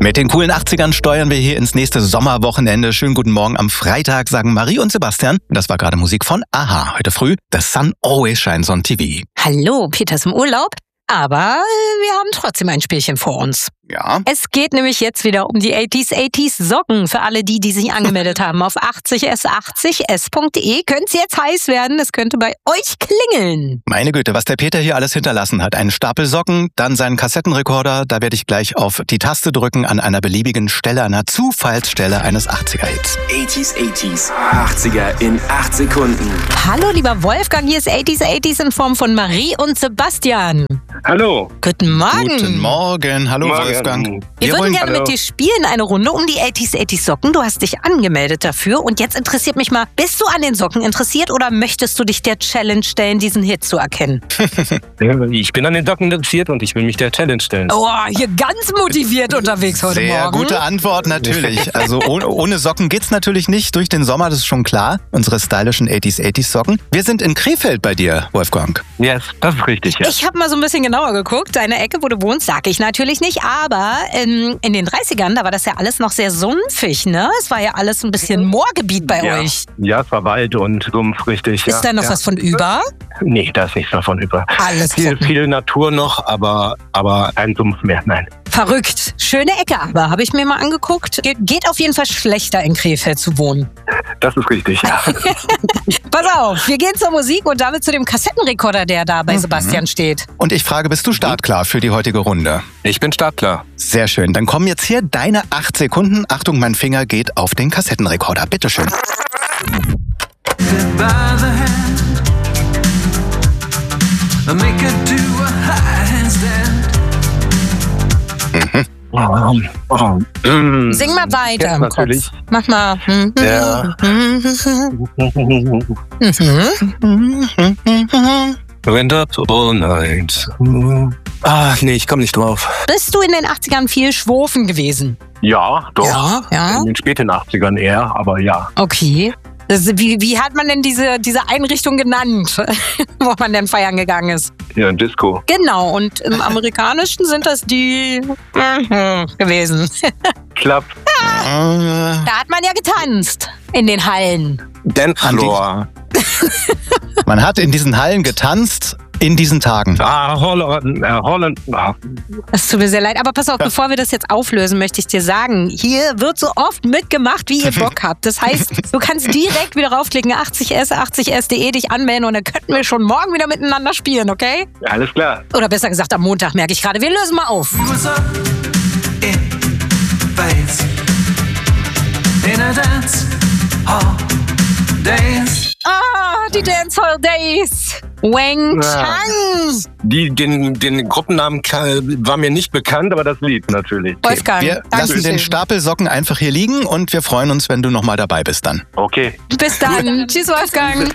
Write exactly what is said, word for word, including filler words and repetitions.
Mit den coolen achtzigern steuern wir hier ins nächste Sommerwochenende. Schönen guten Morgen am Freitag, sagen Marie und Sebastian. Das war gerade Musik von A-ha. Heute früh, The Sun Always Shines on T V. Hallo, Peter ist im Urlaub, aber wir haben trotzdem ein Spielchen vor uns. Ja. Es geht nämlich jetzt wieder um die achtziger achtziger Socken. Für alle die, die sich angemeldet haben auf achtzig s achtzig s punkt de könnte es jetzt heiß werden. Es könnte bei euch klingeln. Meine Güte, was der Peter hier alles hinterlassen hat. Einen Stapel Socken, dann seinen Kassettenrekorder. Da werde ich gleich auf die Taste drücken an einer beliebigen Stelle, einer Zufallsstelle eines achtziger-Hits. achtziger achtziger. achtziger in acht Sekunden. Hallo, lieber Wolfgang, hier ist achtziger achtziger in Form von Marie und Sebastian. Hallo. Guten Morgen. Guten Morgen. Hallo, Morgen. Wolfgang. Wir, Wir würden wollen- gerne Hallo. mit dir spielen, eine Runde um die achtziger achtziger Socken. Du hast dich angemeldet dafür und jetzt interessiert mich mal, bist du an den Socken interessiert oder möchtest du dich der Challenge stellen, diesen Hit zu erkennen? Ich bin an den Socken interessiert und ich will mich der Challenge stellen. Oh, hier ganz motiviert unterwegs heute Sehr Morgen. gute Antwort, natürlich. Also ohne, ohne Socken geht's natürlich nicht durch den Sommer, das ist schon klar. Unsere stylischen achtziger achtziger Socken. Wir sind in Krefeld bei dir, Wolfgang. Yes, das ist richtig, ja. Ich habe mal so ein bisschen genauer geguckt. Deine Ecke, wo du wohnst, sag ich natürlich nicht. Aber in, in den dreißigern, da war das ja alles noch sehr sumpfig, ne? Es war ja alles ein bisschen Moorgebiet bei ja. euch. Ja, es war Wald und Sumpf, richtig. Ist ja. da noch ja. was von über? Nee, da ist nichts davon über. Alles Viel, trocken. viel Natur noch, aber, aber kein Sumpf mehr, nein. Verrückt. Schöne Ecke aber, habe ich mir mal angeguckt. Ge geht auf jeden Fall schlechter in Krefeld zu wohnen. Das ist richtig, ja. Pass auf, wir gehen zur Musik und damit zu dem Kassettenrekorder, der da bei Sebastian steht. Und ich frage, bist du startklar für die heutige Runde? Ich bin startklar. Sehr schön. Dann kommen jetzt hier deine acht Sekunden. Achtung, mein Finger geht auf den Kassettenrekorder. Bitteschön. by the hand and make her do a handstand. Mm. Sing mal weiter Ja, im Kopf. natürlich. Mach mal. Ja. Went up all night. Ah, nee, ich komme nicht drauf. Bist du in den achtzigern viel schwofen gewesen? Ja, doch. Ja, ja. In den späten achtzigern eher, aber ja. Okay. Das, wie, wie hat man denn diese, diese Einrichtung genannt, wo man denn feiern gegangen ist? Ja, ein Disco. Genau, und im Amerikanischen sind das die gewesen. Club. Da hat man ja getanzt in den Hallen. Dance Floor. Man hat in diesen Hallen getanzt, in diesen Tagen. Ah, Holland. Äh, Holland. Ah. Es tut mir sehr leid, aber pass auf, bevor wir das jetzt auflösen, möchte ich dir sagen, hier wird so oft mitgemacht, wie ihr Bock habt. Das heißt, du kannst direkt wieder raufklicken, achtzig s achtzig s punkt de, dich anmelden und dann könnten wir schon morgen wieder miteinander spielen, okay? Alles klar. Oder besser gesagt, am Montag merke ich gerade. Wir lösen mal auf. We was up in phase in a dance hall days. Ah, die Dancehall Days. Wang Chang. Die, den, den Gruppennamen ka- war mir nicht bekannt, aber das Lied natürlich. Wolfgang, Wir lassen Dankeschön. den Stapel Socken einfach hier liegen und wir freuen uns, wenn du nochmal dabei bist dann. Okay. Bis dann. Tschüss, Wolfgang.